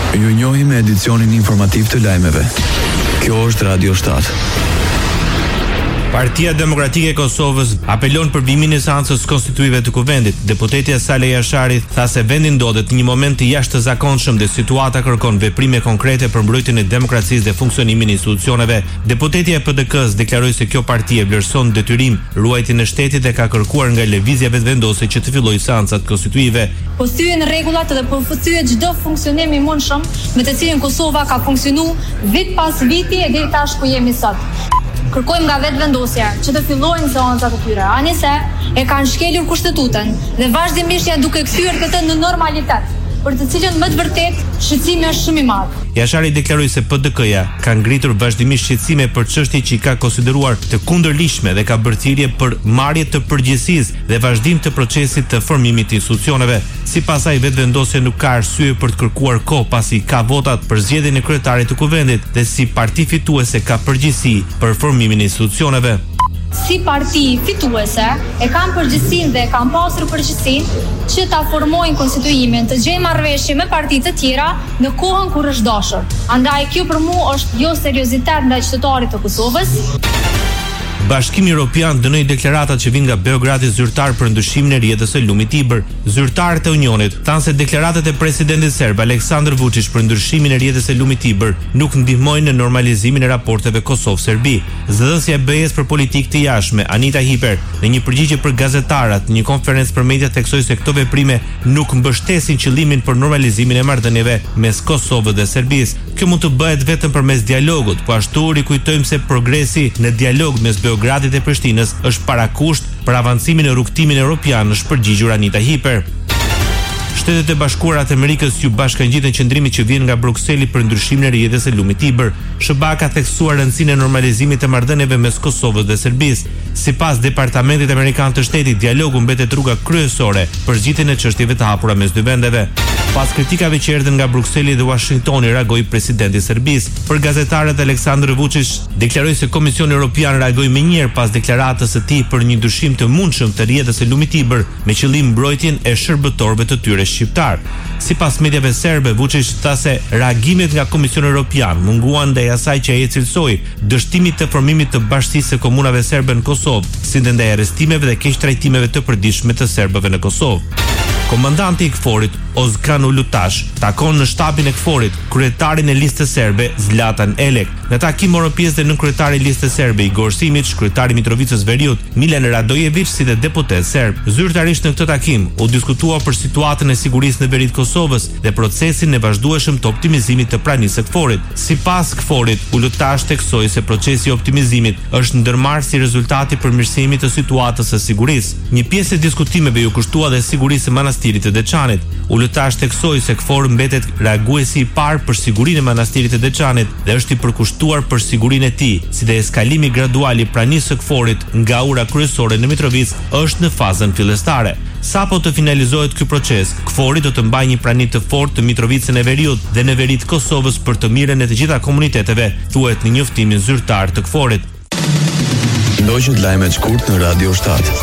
Ju njohim me edicionin informativ të lajmeve. Kjo është Radio 7. Partia Demokratike e Kosovës apelon për bimin e seancës konstituive të Kuvendit. Deputetja Saleh Jashari tha se vendi ndodhet në një moment të jashtëzakonshëm dhe situata kërkon veprime konkrete për mbrojtjen e demokracisë dhe funksionimin e institucioneve. Deputetja e PDK-s deklaroi se kjo parti e vlerëson detyrim ruajtjen e shtetit dhe ka kërkuar nga lëvizja vetëvendose që të fillojë seancat konstituive. Po thyen rregullat dhe po thyet çdo funksionim i mundshëm me të cilin Kosova ka funksionuar vit pas viti e deri tash ku jemi sot. Kërkojmë nga vetëvendosja që të fillojnë seancat e tyre, anise e kanë shkelur kushtetutën dhe vazhdimisht janë duke kthyer këtë në normalitet, për të cilën më të vërtet shqetësimi është shumë i madh. Jashari deklaroi se PDK-ja ka ngritur vazhdimisht shqetësime për çështje që i ka konsideruar të kundërligjshme dhe ka bërë thirrje për marrje të përgjegjësisë dhe vazhdim të procesit të formimit të institucioneve. Sipas saj, vetëvendosja nuk ka arsye për të kërkuar kohë pasi ka votat për zgjedhjen e kryetarit të Kuvendit dhe si parti fituese ka përgjegjësi për formimin e institucioneve. Si parti fituese e kanë përgjegjësinë dhe kanë pasur përgjegjësinë që ta formojnë konstituimin, të gjejnë marrëveshje me partitë të tjera në kohën kur është dashur. Andaj kjo për mua është jo seriozitet ndaj qytetarit të Kosovës. Bashkimi Evropian dënoi deklaratat që vijnë nga Beogradi zyrtar për ndryshimin e rrjedhës së lumit Tiber. Zyrtarët e Unionit thanë se deklaratat e presidentit serb Aleksandar Vučić për ndryshimin e rrjedhës së lumit Tiber nuk ndihmojnë në normalizimin e raporteve Kosovë-Serbi. Zëdhënësja e BE-s për politikë të jashtme Anita Hiper në një përgjigje për gazetarët në një konferencë për media theksoi se këto veprime nuk mbështesin qëllimin për normalizimin e marrëdhënieve mes Kosovës dhe Serbisë. Kjo mund të bëhet vetëm përmes dialogut, po ashtu rikujtojmë se progresi në dialog mes Beogradit e Prishtinës është parakusht për avancimin e rrugtimin evropian, është përgjigjur Anita Hiper. Shtetet e Bashkuara të Amerikës ju bashkangjitën qëndrimit që vjen nga Brukseli për ndryshimin e rrjedhës së lumit Tiber. SBA ka theksuar rëndësinë e normalizimit të marrëdhënieve mes Kosovës dhe Serbisë. Sipas Departamentit Amerikan të Shtetit, dialogu mbetet rruga kryesore për zgjidhjen e çështjeve të hapura mes dy vendeve. Pas kritikave që erdhën nga Brukseli dhe Washingtoni, reagoi presidenti i Serbisë. Për gazetarët, Aleksandar Vučić deklaroi se Komisioni Evropian reagoi menjëherë pas deklaratës së tij për një ndryshim të mundshëm të rrjedhës së lumit Tiber me qëllim mbrojtjen e shërbëtorëve të tyre shqiptar. Sipas mediave serbe, Vučić tha se reagimet nga Komisioni Evropian munguan ndaj asaj që ai cilësoi dështimit të formimit të Bashkisë së Komunave Serbe në Kosovë, si dhe ndaj arrestimeve dhe keqtrajtimeve të përditshme të serbëve në Kosovë. Komandanti i KFOR-it Ozkan Ulutash takon në shtabin e KFOR-it kryetarin e listës serbe Zlatan Elek. Në takim morën pjesë dhe nënkryetari i listës serbe Igor Simić, kryetari i Mitrovicës Veriut Milan Radojević si dhe deputet serb. Zyrtarisht në këtë takim u diskutua për situatën e sigurisë në veri të Kosovës dhe procesin e vazhdueshëm të optimizimit të pranisë së KFOR-it. Sipas KFOR-it, Ulutash theksoi se procesi i optimizimit është ndërmarrë si rezultati i përmirësimit të situatës së sigurisë. Një pjesë e diskutimeve u kushtua dhe sigurisë së manastirit të Deçanit. Ulutash theksoi se KFOR mbetet reaguesi i parë për sigurinë e manastirit të Deçanit dhe është i përkushtuar për sigurinë e tij, si dhe eskalimi gradual i pranisë së KFOR-it nga ura kryesore në Mitrovicë është në fazën fillestare. Sapo të finalizohet ky proces, KFOR-i do të mbajë një prani të fortë të Mitrovicën e Veriut dhe në veri të Kosovës për të mirën e të gjitha komuniteteve, thuhet në njoftimin zyrtar të KFOR-it. Ndoqët lajmet shkurt në Radio 7.